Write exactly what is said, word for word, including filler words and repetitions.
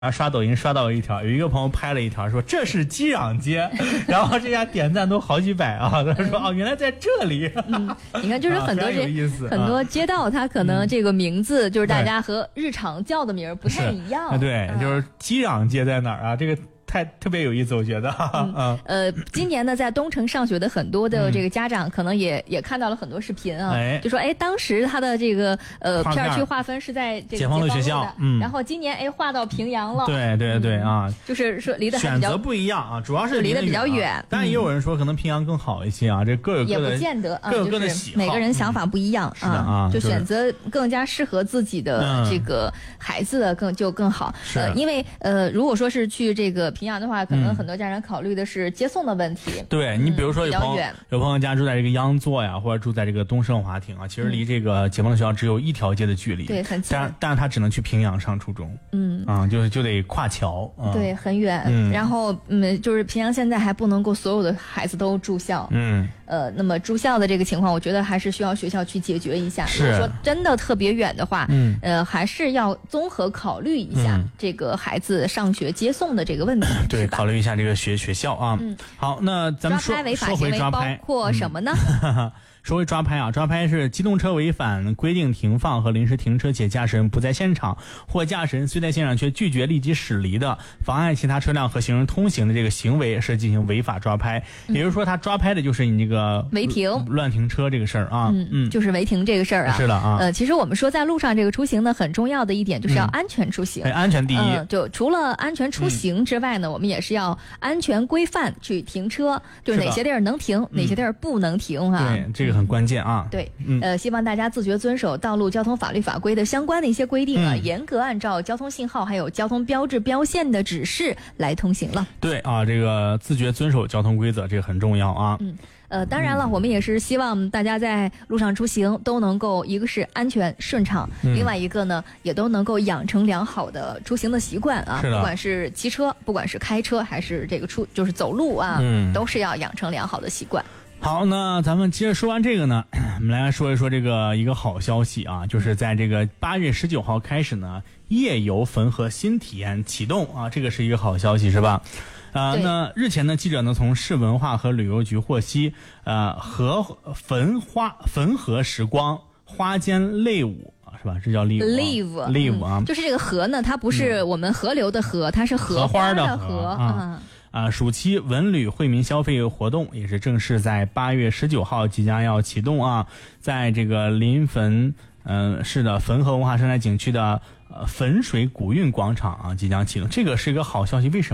啊，刷抖音刷到一条，有一个朋友拍了一条说这是基壤街，然后这家点赞都好几百啊。他说哦，原来在这里。 嗯，你看，就是很多这、 啊、 很多街道，它可能这个名字就是大家和日常叫的名儿不太一样。 对， 嗯、 就是基壤街在哪儿啊？这个。太特别有意思，我觉得。 嗯、呃，今年呢，在东城上学的很多的这个家长，可能也、嗯、也看到了很多视频啊， 哎、 就说哎，当时他的这个呃片区划分是在这个解放路学校， 嗯，然后今年哎划到平阳了。 对对对啊、 嗯，就是说离得选择不一样啊，主要是离得比较远， 啊、但也有人说可能平阳更好一些啊，这各有各的， 也不见得， 各有各的喜好， 就是、每个人想法不一样、 嗯、啊， 就选择更加适合自己的这个孩子的更就更好。 是、 呃，因为呃，如果说是去这个平阳的话，可能、嗯。很多家长考虑的是接送的问题。 对，你比如说有朋友、 嗯、 有朋友家住在这个央座呀，或者住在这个东胜华庭啊，其实离这个解放路学校只有一条街的距离， 对，很近。 但但是他只能去平阳上初中， 嗯啊，就就得跨桥，嗯、 对，很远。 嗯、 然后嗯，就是平阳现在还不能够所有的孩子都住校， 嗯， 呃，那么住校的这个情况，我觉得还是需要学校去解决一下。 是， 如果说真的特别远的话， 嗯， 呃，还是要综合考虑一下这个孩子上学接送的这个问题， 嗯、对，考虑一下这个学。学校啊， 嗯， 好，那咱们说抓拍违法说回抓拍， 包括什么呢？ 嗯、说回抓拍啊，抓拍是机动车违反规定停放和临时停车且驾驶人不在现场，或驾驶人虽在现场却拒绝立即驶离的，妨碍其他车辆和行人通行的这个行为是进行违法抓拍。嗯、也就是说，他抓拍的就是你这个违停、 乱停车这个事儿啊。 嗯嗯，就是违停这个事儿啊。 是的啊。 呃，其实我们说在路上这个出行呢，很重要的一点就是要安全出行， 嗯、安全第一。 呃、就除了安全出行之外呢，嗯、我们也是要安全规范去停车，就是哪些地儿能停，哪些地儿不能停啊。 对，这个很关键啊。 对，呃，希望大家自觉遵守道路交通法律法规的相关的一些规定啊， 嗯、 严格按照交通信号还有交通标志标线的指示来通行了。 对啊，这个自觉遵守交通规则，这个很重要啊。 嗯。呃，当然了，我们也是希望大家在路上出行都能够，一个是安全顺畅， 嗯、 另外一个呢，也都能够养成良好的出行的习惯啊。 是的。 不管是骑车，不管是开车，还是这个出就是走路啊， 嗯， 都是要养成良好的习惯。 好，那咱们接着说完这个呢，我们来说一说这个一个好消息啊，就是在这个八月十九号开始呢，夜游汾河新体验启动啊，这个是一个好消息，是吧？啊、呃，那日前呢，记者呢从市文化和旅游局获悉，呃，河汾花汾河时光花间类舞啊，是吧？这叫 live live live 啊、 嗯，就是这个河呢，它不是我们河流的河，嗯、它是荷花的荷啊。 啊，暑期文旅惠民消费活动也是正式在八月十九号即将要启动啊，在这个临汾嗯、呃、市的汾河文化生态景区的呃汾水古韵广场啊即将启动，这个是一个好消息，为什么？